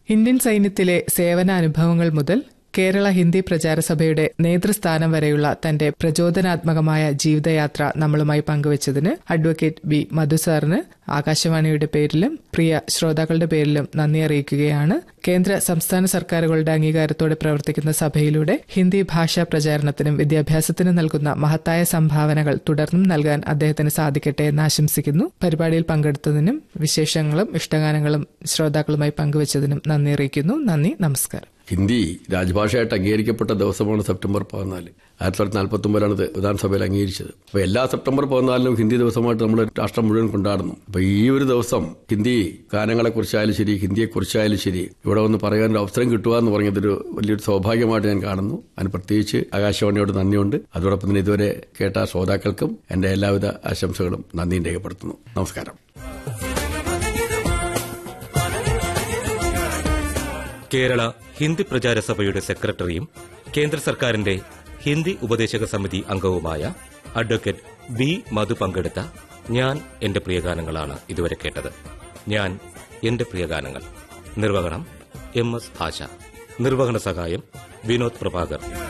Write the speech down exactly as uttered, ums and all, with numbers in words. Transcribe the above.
Indian സൈന്യത്തിലെ സേവനാനുഭവങ്ങൾ മുതൽ കേരള ഹിന്ദി പ്രചാരസഭയുടെ നേതൃസ്ഥാനം വരെയുള്ള തന്റെ പ്രചോദനാത്മകമായ ജീവിതയാത്ര നമ്മളുമായി പങ്കുവച്ചതിന് അഡ്വക്കേറ്റ് ബി മധു സാറിന് ആകാശവാണിയുടെ പേരിലും പ്രിയ ശ്രോതാക്കളുടെ പേരിലും നന്ദി അറിയിക്കുകയാണ്. കേന്ദ്ര സംസ്ഥാന സർക്കാരുകളുടെ അംഗീകാരത്തോടെ പ്രവർത്തിക്കുന്ന സഭയിലൂടെ ഹിന്ദി ഭാഷാ പ്രചാരണത്തിനും വിദ്യാഭ്യാസത്തിനും നൽകുന്ന മഹത്തായ സംഭാവനകൾ തുടർന്നും നൽകാൻ അദ്ദേഹത്തിന് സാധിക്കട്ടെ എന്ന് ആശംസിക്കുന്നു. പരിപാടിയിൽ പങ്കെടുത്തതിനും വിശേഷങ്ങളും ഇഷ്ടഗാനങ്ങളും ശ്രോതാക്കളുമായി പങ്കുവച്ചതിനും നന്ദി അറിയിക്കുന്നു. നന്ദി, നമസ്കാരം. ഹിന്ദി രാജ്ഭാഷയായിട്ട് അംഗീകരിക്കപ്പെട്ട ദിവസമാണ് സെപ്റ്റംബർ പതിനാല്. ആയിരത്തി തൊള്ളായിരത്തി നാൽപ്പത്തി ഒമ്പതിലാണ് വിധാനസഭയിൽ അംഗീകരിച്ചത്. അപ്പോൾ എല്ലാ സെപ്റ്റംബർ പതിനാലിനും ഹിന്ദി ദിവസമായിട്ട് നമ്മൾ രാഷ്ട്രം മുഴുവൻ കൊണ്ടാടുന്നു. അപ്പോൾ ഈ ഒരു ദിവസം ഹിന്ദി ഗാനങ്ങളെക്കുറിച്ചായാലും ശരി, ഹിന്ദിയെക്കുറിച്ചായാലും ശരി, ഇവിടെ ഒന്ന് പറയാൻ ഒരു അവസരം കിട്ടുക എന്ന് പറഞ്ഞതൊരു വലിയൊരു സൗഭാഗ്യമായിട്ട് ഞാൻ കാണുന്നു. അതിന് പ്രത്യേകിച്ച് ആകാശവാണിയോട് നന്ദിയുണ്ട്. അതോടൊപ്പം തന്നെ ഇതുവരെ കേട്ട ശ്രോതാക്കൾക്കും എന്റെ എല്ലാവിധ ആശംസകളും നന്ദിയും രേഖപ്പെടുത്തുന്നു. നമസ്കാരം. കേരള ഹിന്ദി പ്രചാര സഭയുടെ സെക്രട്ടറിയും കേന്ദ്ര സർക്കാരിന്റെ ഹിന്ദി ഉപദേശക സമിതി അംഗവുമായ അഡ്വക്കേറ്റ് ബി മധു പങ്കെടുത്ത ഞാൻ എന്റെ പ്രിയഗാനങ്ങളാണ് ഇതുവരെ കേട്ടത്. ഞാൻ എന്റെ പ്രിയഗാനങ്ങൾ. നിർവഹണം എം എസ് ആശ. നിർവഹണ സഹായം വിനോദ് പ്രഭാകർ.